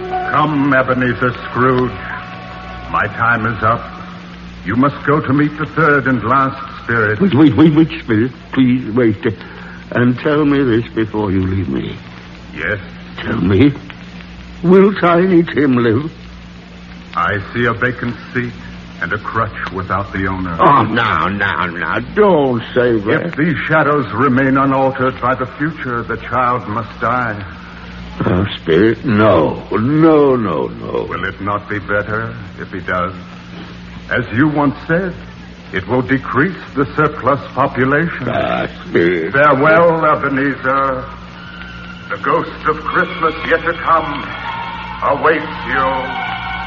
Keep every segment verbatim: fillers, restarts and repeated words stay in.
Come, Ebenezer Scrooge. My time is up. You must go to meet the third and last spirit. Wait, wait, wait, wait, spirit. Please, wait. And tell me this before you leave me. Yes? Tell me, will Tiny Tim live? I see a vacant seat and a crutch without the owner. Oh, now, now, now, don't say that. If these shadows remain unaltered by the future, the child must die. Oh, Spirit, no. No, no, no. Will it not be better if he does? As you once said, it will decrease the surplus population. Ah, Spirit. Farewell, Ebenezer. The ghost of Christmas yet to come awaits you.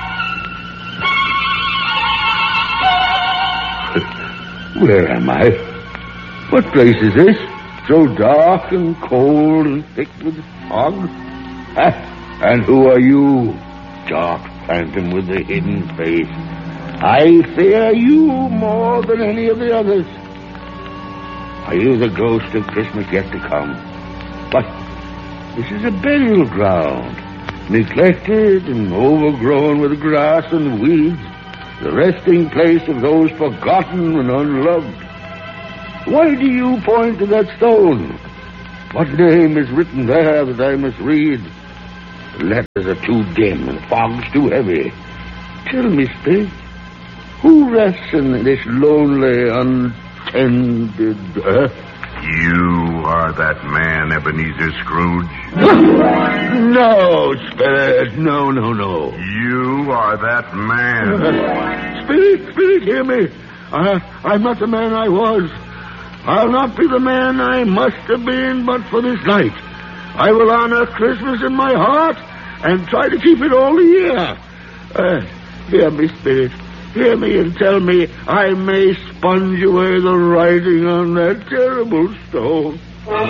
Where am I? What place is this? So dark and cold and thick with fog? Ah, and who are you, dark phantom with the hidden face? I fear you more than any of the others. Are you the ghost of Christmas yet to come? But this is a burial ground, neglected and overgrown with grass and weeds. The resting place of those forgotten and unloved. Why do you point to that stone? What name is written there that I must read? The letters are too dim and fog's too heavy. Tell me, Spirit, who rests in this lonely, untended earth? You are that man, Ebenezer Scrooge. No, Spirit. No, no, no. You are that man. Spirit, Spirit, hear me. I, I'm not the man I was. I'll not be the man I must have been but for this night. I will honor Christmas in my heart and try to keep it all the year. Uh, hear me, Spirit. Hear me and tell me I may sponge away the writing on that terrible stone.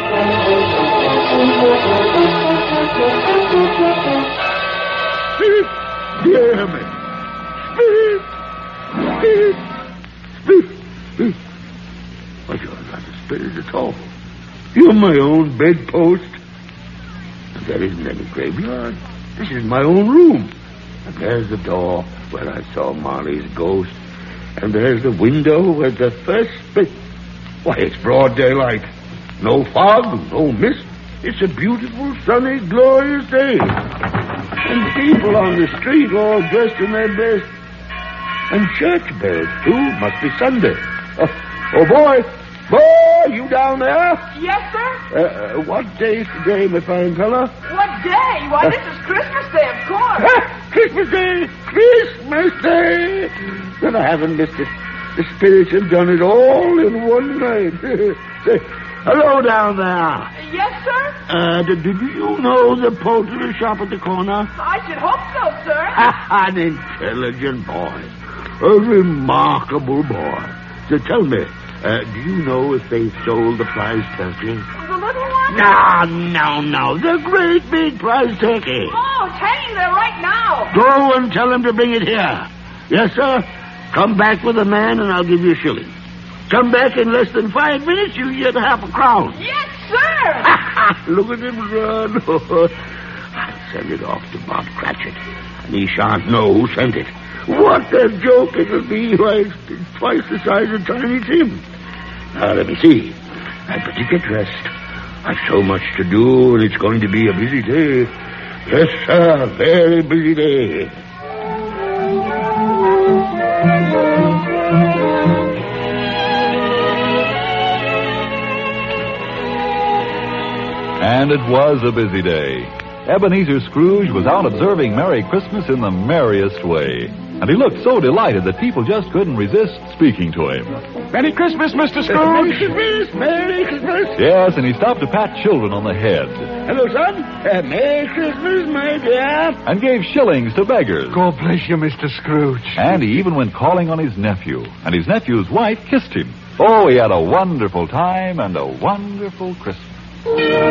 Spirit, hear me. Spirit, Spirit, Spirit, Spirit. But you're not a spirit at all. You're my own bedpost. And there isn't any graveyard. This is my own room. And there's the door where I saw Marley's ghost. And there's the window where the first bit... Why, it's broad daylight. No fog, no mist. It's a beautiful, sunny, glorious day. And people on the street all dressed in their best. And church bells, too. Must be Sunday. Oh, oh boy. Boy, you down there? Yes, sir? Uh, uh, what day's today, my fine fella? What day? Why, this is Christmas Day, of course. Ah, Christmas Day! Christmas Day! Then I haven't missed it. The spirits have done it all in one night. Say, hello down there. Yes, sir? Uh, did, did you know the poultry shop at the corner? I should hope so, sir. An intelligent boy. A remarkable boy. So tell me, uh, do you know if they sold the prize turkey? The little one? No, no, no. The great big prize turkey. Oh, it's hanging there right now. Go and tell him to bring it here. Yes, sir? Come back with a man and I'll give you a shilling. Come back in less than five minutes, you get half a crown. Yes, sir. Look at him run. I'll send it off to Bob Cratchit, and he shan't know who sent it. What a joke it'll be. Why, it's twice the size of Tiny Tim. Now, let me see. I better get dressed. I've so much to do, and it's going to be a busy day. Yes, sir, very busy day. And it was a busy day. Ebenezer Scrooge was out observing Merry Christmas in the merriest way. And he looked so delighted that people just couldn't resist speaking to him. Merry Christmas, Mister Scrooge. Merry Christmas, Merry Christmas. Yes, and he stopped to pat children on the head. Hello, son. Uh, Merry Christmas, my dear. And gave shillings to beggars. God bless you, Mister Scrooge. And he even went calling on his nephew. And his nephew's wife kissed him. Oh, he had a wonderful time and a wonderful Christmas.